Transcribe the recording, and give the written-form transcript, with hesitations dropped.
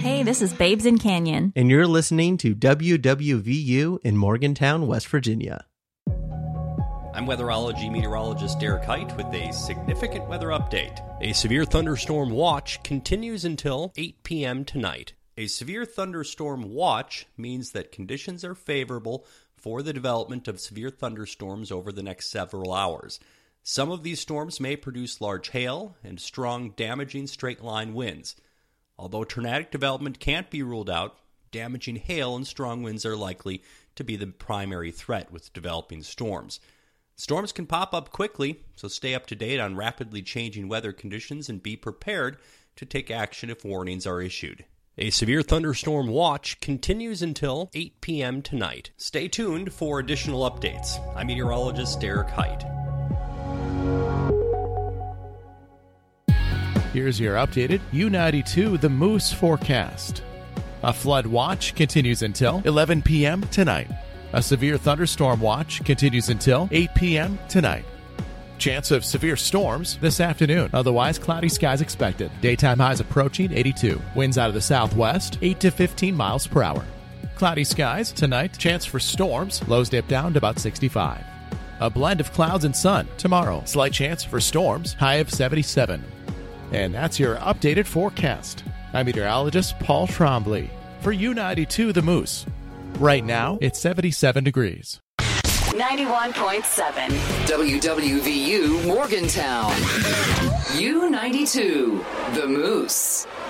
Hey, this is Babes in Canyon. And you're listening to WWVU in Morgantown, West Virginia. I'm weatherology meteorologist Derek Height with a significant weather update. A severe thunderstorm watch continues until 8 p.m. tonight. A severe thunderstorm watch means that conditions are favorable for the development of severe thunderstorms over the next several hours. Some of these storms may produce large hail and strong, damaging straight-line winds. Although tornadic development can't be ruled out, damaging hail and strong winds are likely to be the primary threat with developing storms. Storms can pop up quickly, so stay up to date on rapidly changing weather conditions and be prepared to take action if warnings are issued. A severe thunderstorm watch continues until 8 p.m. tonight. Stay tuned for additional updates. I'm meteorologist Derek Height. Here's your updated U92 The Moose forecast. A flood watch continues until 11 p.m. tonight. A severe thunderstorm watch continues until 8 p.m. tonight. Chance of severe storms this afternoon. Otherwise, cloudy skies expected. Daytime highs approaching 82. Winds out of the southwest, 8 to 15 miles per hour. Cloudy skies tonight. Chance for storms. Lows dip down to about 65. A blend of clouds and sun tomorrow. Slight chance for storms. High of 77. And that's your updated forecast. I'm meteorologist Paul Trombley for U92 The Moose. Right now, it's 77 degrees. 91.7 WWVU Morgantown. U92 The Moose.